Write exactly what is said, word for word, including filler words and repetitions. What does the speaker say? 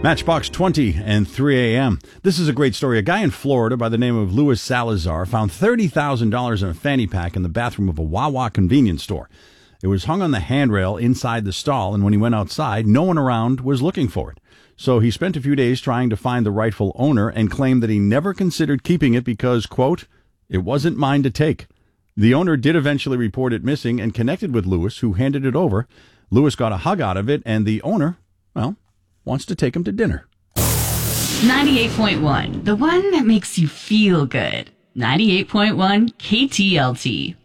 Matchbox twenty and three a.m. This is a great story. A guy in Florida by the name of Luis Salazar found thirty thousand dollars in a fanny pack in the bathroom of a Wawa convenience store. It was hung on the handrail inside the stall, and when he went outside, no one around was looking for it. So he spent a few days trying to find the rightful owner and claimed that he never considered keeping it because, quote, it wasn't mine to take. The owner did eventually report it missing and connected with Luis, who handed it over. Luis got a hug out of it, and the owner, well, wants to take him to dinner. ninety-eight point one, the one that makes you feel good. ninety-eight point one K T L T.